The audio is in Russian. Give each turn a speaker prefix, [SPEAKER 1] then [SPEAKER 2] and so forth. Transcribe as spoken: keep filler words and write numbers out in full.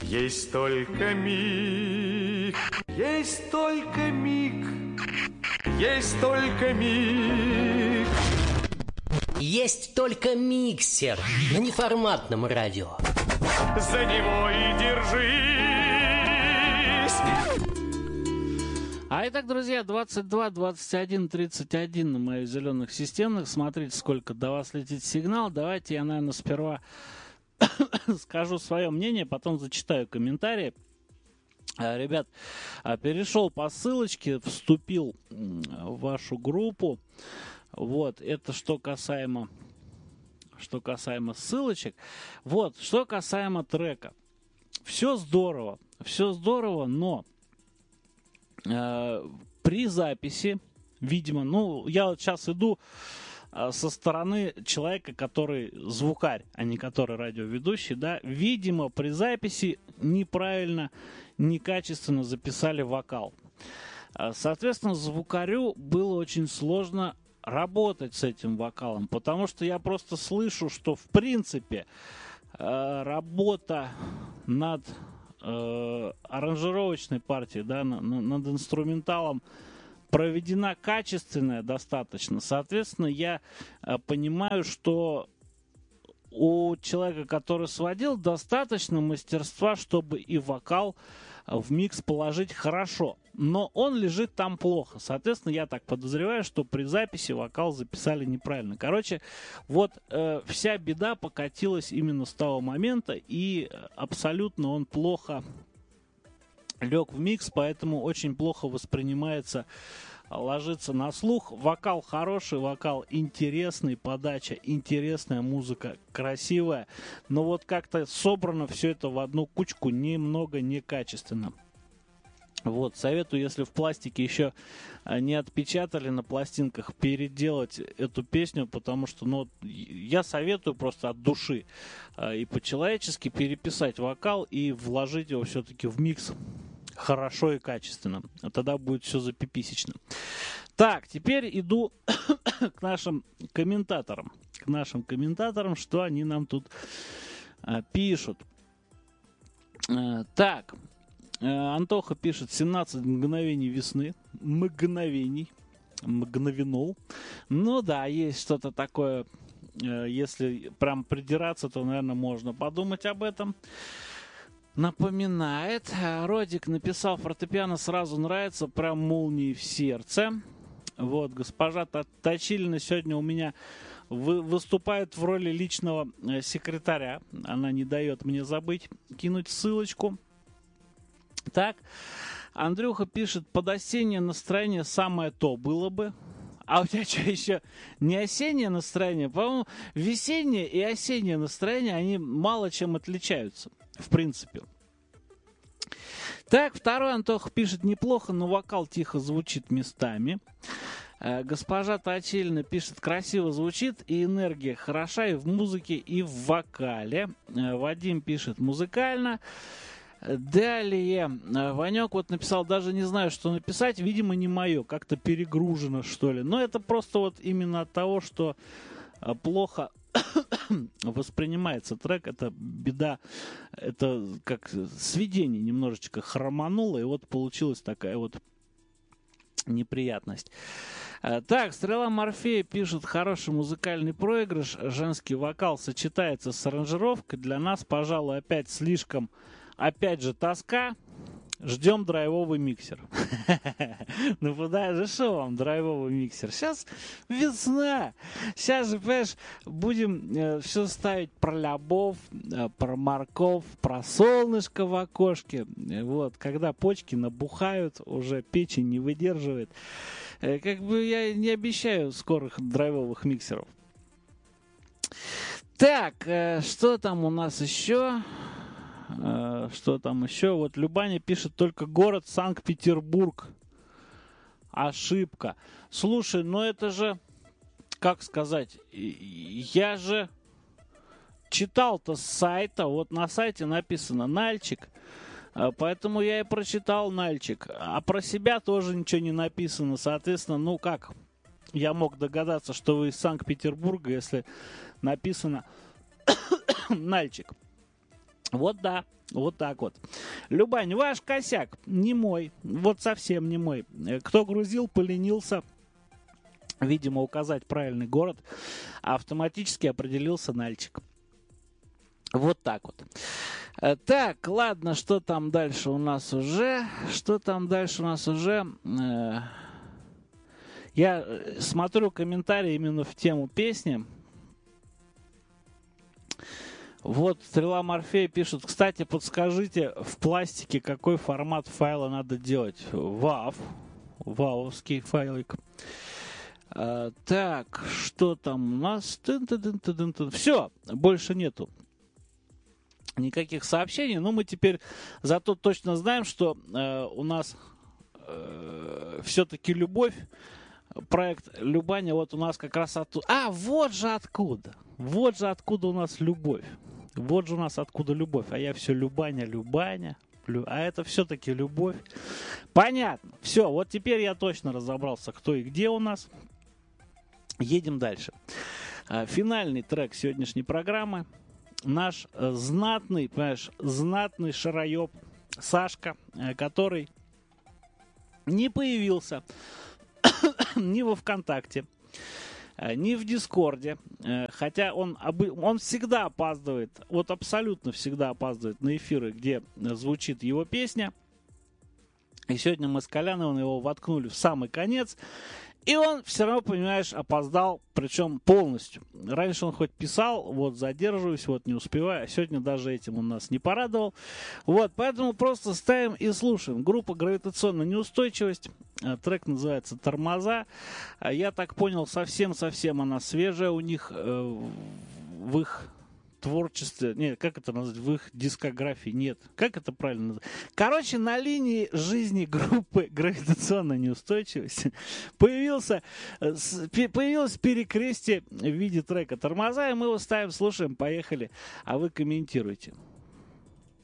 [SPEAKER 1] Есть только миг, есть только миг, есть только миг.
[SPEAKER 2] Есть только миксер на неформатном радио.
[SPEAKER 1] За него и держись.
[SPEAKER 3] А итак, друзья, двадцать два, двадцать один, тридцать один на моих зеленых системных. Смотрите, сколько до вас летит сигнал. Давайте я, наверное, сперва скажу свое мнение, потом зачитаю комментарии. Ребят, перешел по ссылочке, вступил в вашу группу. Вот, это что касаемо, что касаемо ссылочек. Вот, что касаемо трека. Все здорово, все здорово, но э, при записи, видимо, ну, я вот сейчас иду э, со стороны человека, который звукарь, а не который радиоведущий, да, видимо, при записи неправильно, некачественно записали вокал. Соответственно, звукарю было очень сложно работать с этим вокалом, потому что я просто слышу, что в принципе э, работа над э, аранжировочной партией, да, на, на, над инструменталом проведена качественная достаточно. Соответственно, я э, понимаю, что у человека, который сводил, достаточно мастерства, чтобы и вокал в микс положить хорошо. Но он лежит там плохо. Соответственно, я так подозреваю, что при записи вокал записали неправильно. Короче, вот э, вся беда покатилась именно с того момента, и абсолютно он плохо лег в микс, поэтому очень плохо воспринимается, ложится на слух. Вокал хороший, вокал интересный, подача интересная, музыка красивая, но вот как-то собрано все это в одну кучку немного некачественно. Вот, советую, если в пластике еще не отпечатали на пластинках, переделать эту песню, потому что, ну, я советую просто от души и по-человечески переписать вокал и вложить его все-таки в микс хорошо и качественно. А тогда будет все запиписечно. Так, теперь иду к нашим комментаторам. К нашим комментаторам, что они нам тут а, пишут. А, так, а, Антоха пишет семнадцать мгновений весны. Мгновений. Мгновенул. Ну да, есть что-то такое. Если прям придираться, то, наверное, можно подумать об этом. Напоминает. Родик написал: фортепиано сразу нравится, прям молнией в сердце. Вот, госпожа Точилина сегодня у меня вы, выступает в роли личного э, секретаря. Она не дает мне забыть кинуть ссылочку. Так, Андрюха пишет: под осеннее настроение самое то было бы. А у тебя что, еще не осеннее настроение? По-моему, весеннее и осеннее настроение, они мало чем отличаются, в принципе. Так, второй Антоха пишет: неплохо, но вокал тихо звучит местами. Э, госпожа Точилина пишет: красиво звучит, и энергия хороша и в музыке, и в вокале. Э, Вадим пишет: музыкально. Далее, Ванек вот написал: даже не знаю, что написать, видимо, не мое, как-то перегружено, что ли. Но это просто вот именно от того, что плохо воспринимается трек, это беда, это как сведение немножечко хромануло, и вот получилась такая вот неприятность. Так, Стрела Морфея пишет: хороший музыкальный проигрыш, женский вокал сочетается с аранжировкой, для нас, пожалуй, опять слишком. Опять же, тоска. Ждем драйвовый миксер. Ну, подожди, что вам драйвовый миксер? Сейчас весна. Сейчас же, понимаешь, будем э, все ставить про любовь, э, про морковь, про солнышко в окошке. Вот, когда почки набухают, уже печень не выдерживает. Э, как бы я не обещаю скорых драйвовых миксеров. Так, э, что там у нас еще? Что там еще? Вот Любаня пишет: только город Санкт-Петербург. Ошибка. Слушай, ну это же, как сказать, я же читал-то с сайта, вот на сайте написано Нальчик, поэтому я и прочитал Нальчик. А про себя тоже ничего не написано, соответственно, ну как я мог догадаться, что вы из Санкт-Петербурга, если написано Нальчик. Вот да, вот так вот. Любань, ваш косяк не мой, вот совсем не мой. Кто грузил, поленился, видимо, указать правильный город, автоматически определился нальчик. Вот так вот. Так, ладно, что там дальше у нас уже? Что там дальше у нас уже? Я смотрю комментарии именно в тему песни. Вот Стрела Морфея пишет: кстати, подскажите, в пластике какой формат файла надо делать? вав. Вавовский файлик. А, так, что там у нас? Все, больше нету никаких сообщений. Но мы теперь зато точно знаем, что э, у нас э, все-таки любовь, проект Любаня, вот у нас как раз оттуда. А, вот же откуда. Вот же откуда у нас любовь. Вот же у нас откуда любовь. А я все Любаня, Любаня. А это все-таки любовь. Понятно. Все, вот теперь я точно разобрался, кто и где у нас. Едем дальше. Финальный трек сегодняшней программы. Наш знатный, понимаешь, знатный шароеб Сашка, который не появился ни во ВКонтакте, ни в Дискорде, хотя он, он всегда опаздывает, вот абсолютно всегда опаздывает на эфиры, где звучит его песня. И сегодня мы с Коляновым его воткнули в самый конец. И он все равно, понимаешь, опоздал, причем полностью. Раньше он хоть писал, вот задерживаюсь, вот не успеваю, а сегодня даже этим он нас не порадовал. Вот, поэтому просто ставим и слушаем. Группа «Гравитационная неустойчивость», трек называется «Тормоза». Я так понял, совсем-совсем она свежая у них э, в их творчестве, нет, как это назвать, в их дискографии, нет, как это правильно назвать? Короче, на линии жизни группы «Гравитационная неустойчивость» появился, появилось перекрестие в виде трека «Тормоза», и мы его ставим, слушаем, поехали, а вы комментируйте.